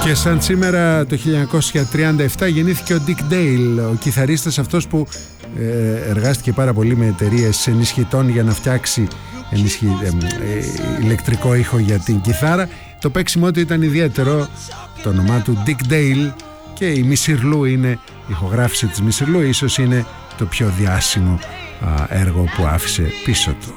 Και σαν σήμερα το 1937 γεννήθηκε ο Dick Dale, ο κιθαρίστας αυτός που εργάστηκε πάρα πολύ με εταιρείες ενισχυτών για να φτιάξει ηλεκτρικό ήχο για την κιθάρα. Το παίξιμό του ήταν ιδιαίτερο, το όνομά του Dick Dale, και η Missirlou είναι, η ηχογράφηση της Missirlou ίσως είναι το πιο διάσημο έργο που άφησε πίσω του.